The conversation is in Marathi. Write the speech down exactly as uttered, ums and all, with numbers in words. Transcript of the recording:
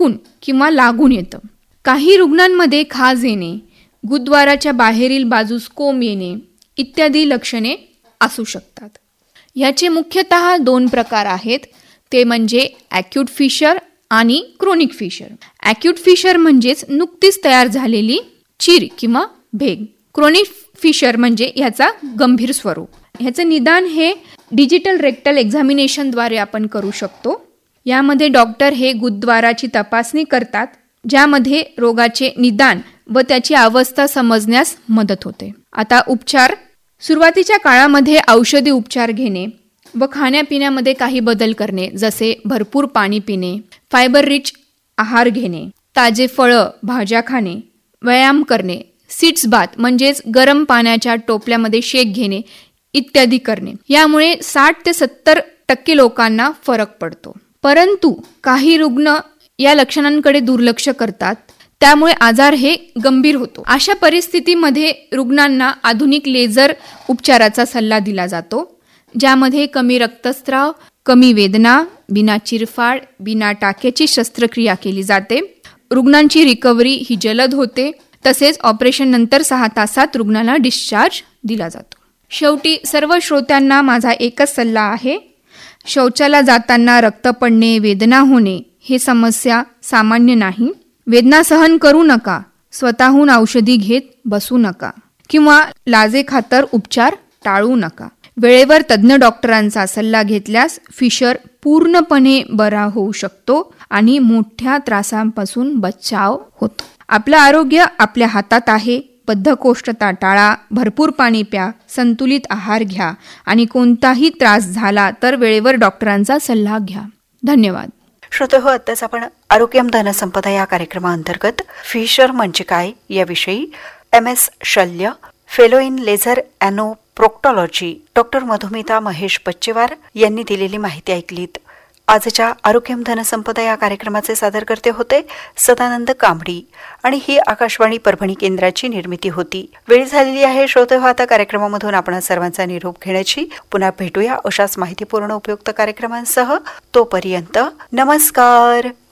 चिटकून किंवा लागून येतं. काही रुग्णांमध्ये खाज येणे, गुदद्वाराच्या बाहेरील बाजूस कोंब येणे इत्यादी लक्षणे असू शकतात. याचे मुख्यतः दोन प्रकार आहेत, ते म्हणजे ॲक्यूट फिशर आणि क्रोनिक फिशर. ॲक्यूट फिशर म्हणजेच नुकतीच तयार झालेली चीर किंवा भेग. क्रोनिक फिशर म्हणजे ह्याचा गंभीर स्वरूप. ह्याचं निदान हे डिजिटल रेक्टल एक्झामिनेशनद्वारे आपण करू शकतो. यामध्ये डॉक्टर हे गुदद्वाराची तपासणी करतात, ज्यामध्ये रोगाचे निदान व त्याची अवस्था समजण्यास मदत होते. आता उपचार. सुरुवातीच्या काळामध्ये औषधी उपचार घेणे व खाण्यापिण्यामध्ये काही बदल करणे, जसे भरपूर पाणी पिणे, फायबर रिच आहार घेणे, ताजे फळं भाज्या खाणे, व्यायाम करणे, सीट्स बाथ म्हणजेच गरम पाण्याच्या टोपल्यामध्ये शेक घेणे इत्यादी करणे. यामुळे साठ ते सत्तर टक्के लोकांना फरक पडतो. परंतु काही रुग्ण या लक्षणांकडे दुर्लक्ष करतात, त्यामुळे आजार हे गंभीर होतो. अशा परिस्थितीमध्ये रुग्णांना आधुनिक लेझर उपचाराचा सल्ला दिला जातो, ज्यामध्ये कमी रक्तस्राव, कमी वेदना, बिना चिरफाड, बिना टाक्याची शस्त्रक्रिया केली जाते. रुग्णांची रिकव्हरी ही जलद होते. तसेच ऑपरेशन नंतर सहा तासात रुग्णाला डिस्चार्ज दिला जातो. शेवटी सर्व श्रोत्यांना माझा एकच सल्ला आहे, शौचाला जाताना रक्त पडणे, वेदना होणे हे समस्या सामान्य नाही. वेदना सहन करू नका, स्वतःहून औषधी घेत बसू नका किंवा लाजेखातर उपचार टाळू नका. वेळेवर तज्ज्ञ डॉक्टरांचा सल्ला घेतल्यास फिशर पूर्णपणे बरा होऊ शकतो आणि मोठ्या त्रासांपासून बचाव होतो. आपलं आरोग्य आपल्या हातात आहे. बद्धकोष्ठता टाळा, भरपूर पाणी प्या, संतुलित आहार घ्या आणि कोणताही त्रास झाला तर वेळेवर डॉक्टरांचा सल्ला घ्या. धन्यवाद. श्रोतेहो, आत्ताच आपण आरोग्यम धनसंपदा या कार्यक्रमाअंतर्गत फिशर म्हणजे काय याविषयी एम एस शल्य, fellow in laser ॲनो प्रोक्टॉलॉजी doctor Madhumita Mahesh Bachchewar यांनी दिलेली माहिती ऐकलीत. आजच्या आरोग्यम धनसंपदा या कार्यक्रमाचे सादरकर्ते होते सदानंद कांबडी आणि ही आकाशवाणी परभणी केंद्राची निर्मिती होती. वेळ झालेली आहे श्रोते हो आता कार्यक्रमामधून आपण सर्वांचा निरोप घेण्याची. पुन्हा भेटूया अशाच माहितीपूर्ण उपयुक्त कार्यक्रमांसह. तोपर्यंत नमस्कार.